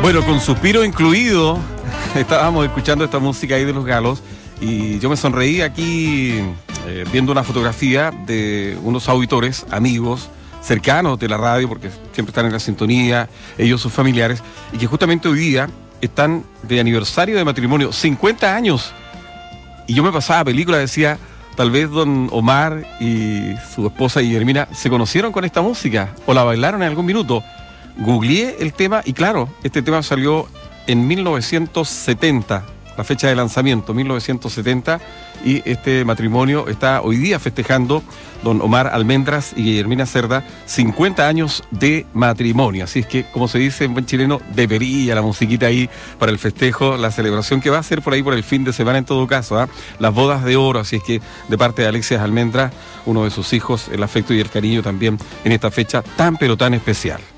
Bueno, con suspiro incluido, estábamos escuchando esta música ahí de Los Galos y yo me sonreí aquí viendo una fotografía de unos auditores, amigos, cercanos de la radio, porque siempre están en la sintonía, ellos, sus familiares, y que justamente hoy día están de aniversario de matrimonio, 50 años. Y yo me pasaba película, decía, tal vez don Omar y su esposa Guillermina se conocieron con esta música o la bailaron en algún minuto. Googleé el tema y claro, este tema salió en 1970, la fecha de lanzamiento, 1970, y este matrimonio está hoy día festejando, don Omar Almendras y Guillermina Cerda, 50 años de matrimonio. Así es que, como se dice en buen chileno, de perilla la musiquita ahí para el festejo, la celebración que va a ser por ahí por el fin de semana en todo caso, las bodas de oro. Así es que de parte de Alexis Almendras, uno de sus hijos, el afecto y el cariño también en esta fecha tan pero tan especial.